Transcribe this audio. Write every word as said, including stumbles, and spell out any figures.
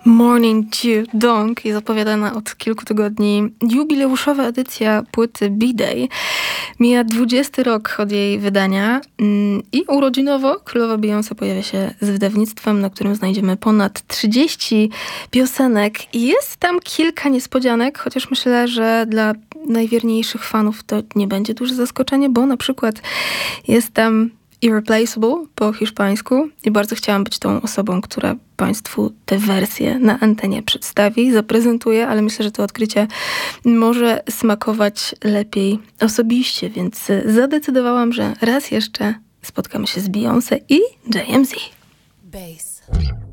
Morning Dew Dong jest zapowiadana od kilku tygodni jubileuszowa edycja płyty B-Day. Mija dwudziesty rok od jej wydania i urodzinowo królowa Beyoncé pojawia się z wydawnictwem, na którym znajdziemy ponad trzydzieści piosenek i jest tam kilka niespodzianek, chociaż myślę, że dla najwierniejszych fanów to nie będzie duże zaskoczenie, bo na przykład jest tam Irreplaceable po hiszpańsku i bardzo chciałam być tą osobą, która Państwu tę wersję na antenie przedstawi, zaprezentuje, ale myślę, że to odkrycie może smakować lepiej osobiście, więc zadecydowałam, że raz jeszcze spotkamy się z Beyoncé i J M Z. Bass.